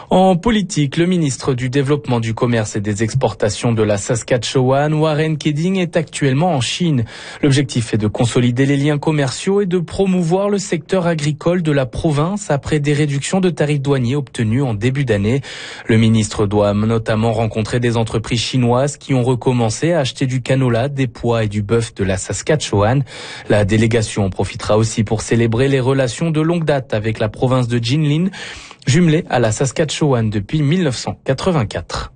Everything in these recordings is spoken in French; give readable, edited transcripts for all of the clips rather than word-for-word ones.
En politique, le ministre du Développement du Commerce et des Exportations de la Saskatchewan, Warren Kedding, est actuellement en Chine. L'objectif est de consolider les liens commerciaux et de promouvoir le secteur agricole de la province après des réductions de tarifs douaniers obtenues en début d'année. Le ministre doit notamment rencontrer des entreprises chinoises qui ont recommencé à acheter du canola, des pois et du bœuf de la Saskatchewan. La délégation en profitera aussi pour célébrer les relations de longue date avec la province de Jinling, jumelée à la Saskatchewan depuis 1984.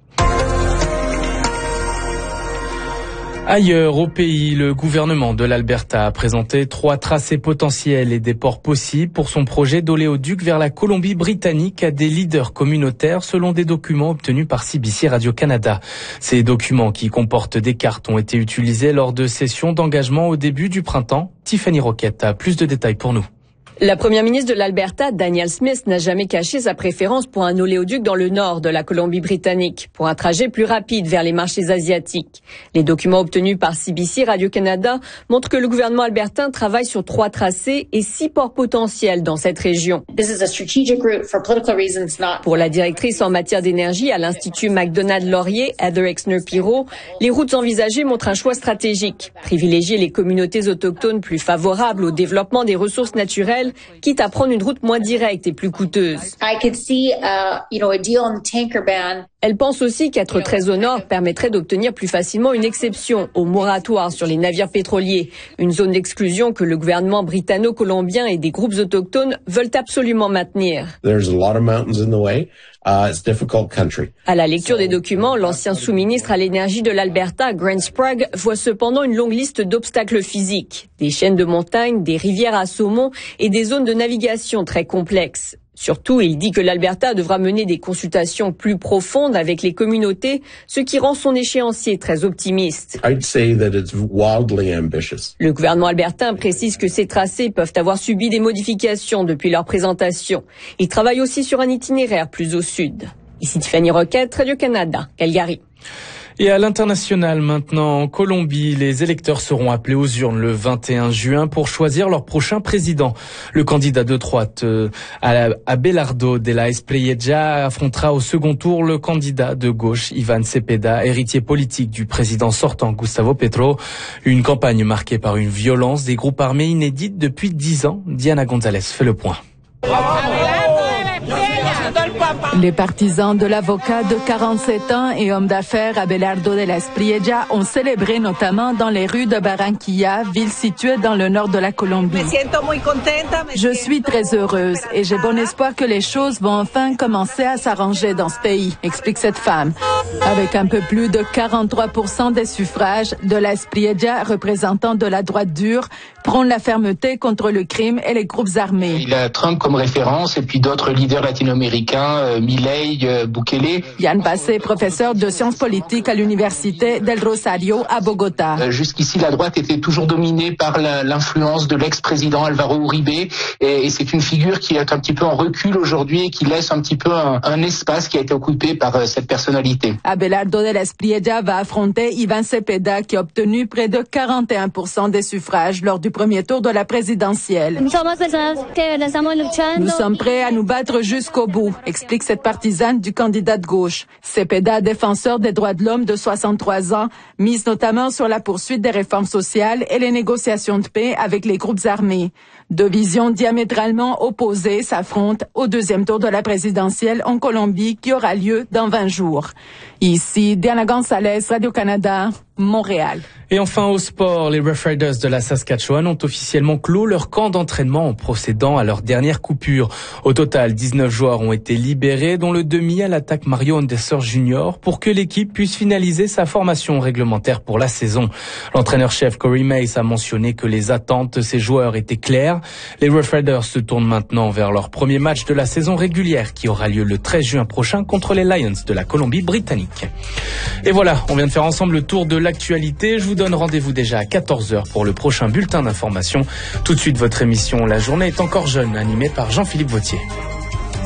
Ailleurs au pays, le gouvernement de l'Alberta a présenté 3 tracés potentiels et des ports possibles pour son projet d'oléoduc vers la Colombie-Britannique à des leaders communautaires selon des documents obtenus par CBC Radio-Canada. Ces documents qui comportent des cartes ont été utilisés lors de sessions d'engagement au début du printemps. Tiffany Roquette a plus de détails pour nous. La première ministre de l'Alberta, Danielle Smith, n'a jamais caché sa préférence pour un oléoduc dans le nord de la Colombie-Britannique, pour un trajet plus rapide vers les marchés asiatiques. Les documents obtenus par CBC Radio-Canada montrent que le gouvernement albertain travaille sur 3 tracés et 6 ports potentiels dans cette région. Pour la directrice en matière d'énergie à l'Institut Macdonald-Laurier, Heather Exner-Pirot, les routes envisagées montrent un choix stratégique. Privilégier les communautés autochtones plus favorables au développement des ressources naturelles, quitte à prendre une route moins directe et plus coûteuse. Elle pense aussi qu'être très au nord permettrait d'obtenir plus facilement une exception au moratoire sur les navires pétroliers, une zone d'exclusion que le gouvernement britanno-colombien et des groupes autochtones veulent absolument maintenir. À la lecture des documents, l'ancien sous-ministre à l'énergie de l'Alberta, Grant Sprague, voit cependant une longue liste d'obstacles physiques, des chaînes de montagnes, des rivières à saumon et des zones de navigation très complexes. Surtout, il dit que l'Alberta devra mener des consultations plus profondes avec les communautés, ce qui rend son échéancier très optimiste. Le gouvernement albertain précise que ces tracés peuvent avoir subi des modifications depuis leur présentation. Il travaille aussi sur un itinéraire plus au sud. Ici Tiffany Roquette, Radio-Canada, Calgary. Et à l'international maintenant, en Colombie, les électeurs seront appelés aux urnes le 21 juin pour choisir leur prochain président. Le candidat de droite, Abelardo de la Espriella, affrontera au second tour le candidat de gauche, Iván Cepeda, héritier politique du président sortant Gustavo Petro. Une campagne marquée par une violence des groupes armés inédite depuis 10 ans. Diana González fait le point. Les partisans de l'avocat de 47 ans et homme d'affaires Abelardo de la Espriella ont célébré notamment dans les rues de Barranquilla, ville située dans le nord de la Colombie. Je suis très heureuse et j'ai bon espoir que les choses vont enfin commencer à s'arranger dans ce pays, explique cette femme. Avec un peu plus de 43% des suffrages, de la Espriella, représentant de la droite dure, prône la fermeté contre le crime et les groupes armés. Il a Trump comme référence et puis d'autres leaders latino-américains, Milei, Bukele. Yann Bassé, professeur de sciences politiques à l'université del Rosario à Bogota. Jusqu'ici, la droite était toujours dominée par l'influence de l'ex-président Álvaro Uribe et c'est une figure qui est un petit peu en recul aujourd'hui et qui laisse un petit peu un espace qui a été occupé par cette personnalité. Abelardo de la Espriella va affronter Iván Cepeda qui a obtenu près de 41% des suffrages lors du premier tour de la présidentielle. Nous sommes prêts à nous battre jusqu'au bout, explique cette partisane du candidat de gauche. Cepeda, défenseur des droits de l'homme de 63 ans, mise notamment sur la poursuite des réformes sociales et les négociations de paix avec les groupes armés. 2 visions diamétralement opposées s'affrontent au deuxième tour de la présidentielle en Colombie qui aura lieu dans 20 jours. Ici, Diana González, Radio-Canada, Montréal. Et enfin au sport, les Rough Riders de la Saskatchewan ont officiellement clos leur camp d'entraînement en procédant à leur dernière coupure. Au total, 19 joueurs ont été libérés, dont le demi à l'attaque Mario Anderser Jr., pour que l'équipe puisse finaliser sa formation réglementaire pour la saison. L'entraîneur-chef Corey Mace a mentionné que les attentes de ses joueurs étaient claires. Les Rough Riders se tournent maintenant vers leur premier match de la saison régulière qui aura lieu le 13 juin prochain contre les Lions de la Colombie-Britannique. Et voilà, on vient de faire ensemble le tour de l'actualité. Je vous donne rendez-vous déjà à 14h pour le prochain bulletin d'information. Tout de suite, votre émission La Journée est encore jeune, animée par Jean-Philippe Vautier.